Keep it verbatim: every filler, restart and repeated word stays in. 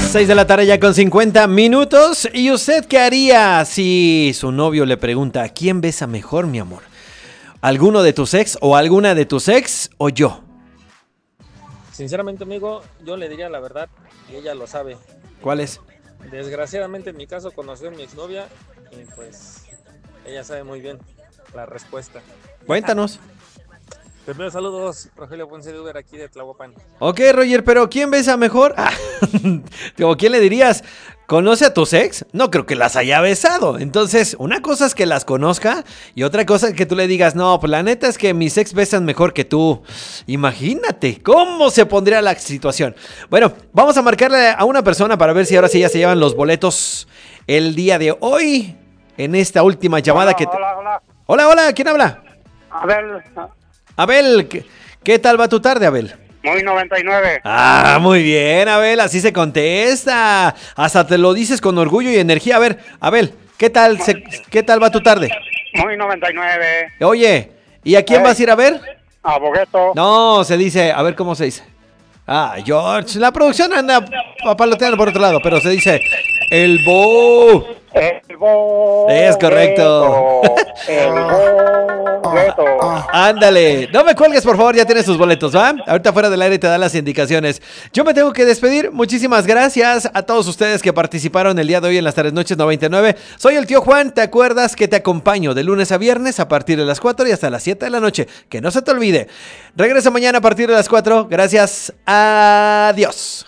seis de la tarde ya con cincuenta minutos. ¿Y usted qué haría si su novio le pregunta: ¿a quién besa mejor, mi amor? ¿Alguno de tus ex o alguna de tus ex o yo? Sinceramente, amigo, yo le diría la verdad y ella lo sabe. ¿Cuál es? Desgraciadamente, en mi caso, conocí a mi exnovia y pues ella sabe muy bien la respuesta. Cuéntanos. Primero, saludos, Rogelio Ponce de Uber, aquí de Tlahuapan. Ok, Roger, pero ¿quién besa mejor? Ah, ¿o quién le dirías? ¿Conoce a tus ex? No creo que las haya besado. Entonces, una cosa es que las conozca y otra cosa es que tú le digas: no, pues la neta es que mis ex besan mejor que tú. Imagínate cómo se pondría la situación. Bueno, vamos a marcarle a una persona para ver si ahora sí ya se llevan los boletos el día de hoy en esta última llamada Hola, que... te- hola, hola. Hola, hola, ¿quién habla? Abel, Abel, ¿qué, qué tal va tu tarde, Abel? muy noventa y nueve. Ah, muy bien, Abel, así se contesta. Hasta te lo dices con orgullo y energía. A ver, Abel, ¿qué tal, se- qué tal va tu tarde? Muy noventa y nueve. Oye, ¿y a quién Eh. vas a ir a ver? A Bogueto. No, se dice, a ver cómo se dice. Ah, George, la producción anda papaloteando por otro lado, pero se dice el Bo. El Bogueto. Es correcto. El Bogueto. Ándale, no me cuelgues, por favor, ya tienes tus boletos, ¿va? Ahorita fuera del aire te dan las indicaciones. Yo me tengo que despedir. Muchísimas gracias a todos ustedes que participaron el día de hoy en las Tardes Noches noventa y nueve. Soy el tío Juan, ¿te acuerdas que te acompaño de lunes a viernes a partir de las cuatro y hasta las siete de la noche? Que no se te olvide. Regreso mañana a partir de las cuatro. Gracias. Adiós.